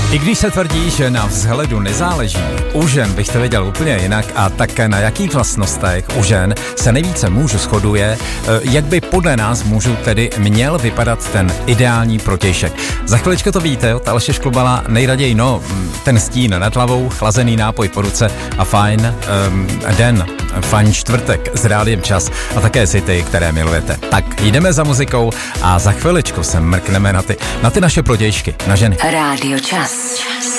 I když se tvrdí, že na vzhledu nezáleží, u žen bych to věděl úplně jinak a také na jakých vlastnostech u žen se nejvíce mužů shoduje, jak by podle nás mužů tedy měl vypadat ten ideální protějšek. Za chviličku to víte od Aleše Šklobala, nejraději ten stín nad hlavou, chlazený nápoj po ruce a fajn den, fajn čtvrtek s Rádiem Čas a také si ty, které milujete. Tak jdeme za muzikou a za chviličku se mrkneme na ty naše protějšky, na ženy. Rádio Čas.